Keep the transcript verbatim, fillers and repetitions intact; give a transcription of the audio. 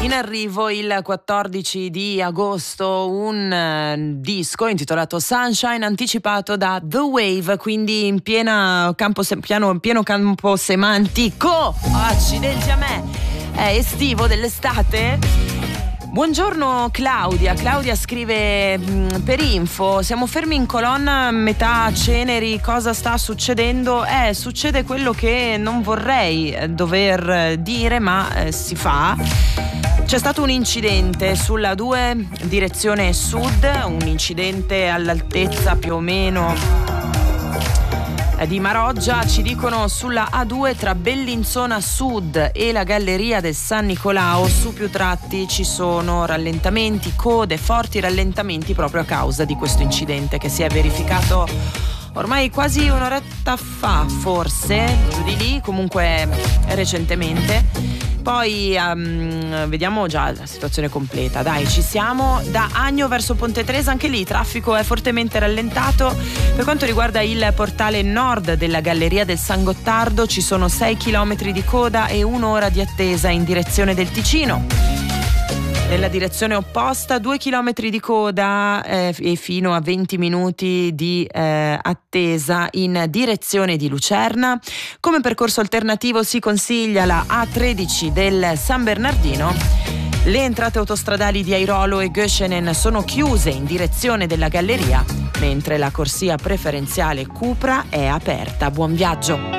In arrivo il quattordici di agosto un uh, disco intitolato Sunshine, anticipato da The Wave, quindi in piena campo se- piano, pieno campo semantico. Accidenti a me, è estivo dell'estate. Buongiorno Claudia, Claudia scrive mh, per info, siamo fermi in colonna metà Ceneri, cosa sta succedendo? Eh, succede quello che non vorrei eh, dover dire, ma eh, si fa. C'è stato un incidente sulla due direzione sud, un incidente all'altezza più o meno di Maroggia, ci dicono sulla A due tra Bellinzona Sud e la Galleria del San Nicolao. Su più tratti ci sono rallentamenti, code, forti rallentamenti proprio a causa di questo incidente che si è verificato ormai quasi un'oretta fa, forse, giù di lì, comunque recentemente. Poi um, vediamo già la situazione completa. Dai, ci siamo. Da Agno verso Ponte Tresa, anche lì il traffico è fortemente rallentato. Per quanto riguarda il portale nord della Galleria del San Gottardo, ci sono sei chilometri di coda e un'ora di attesa in direzione del Ticino. Nella direzione opposta due chilometri di coda eh, e fino a venti minuti di eh, attesa in direzione di Lucerna. Come percorso alternativo si consiglia la A tredici del San Bernardino. Le entrate autostradali di Airolo e Göschenen sono chiuse in direzione della Galleria, mentre la corsia preferenziale Cupra è aperta. Buon viaggio!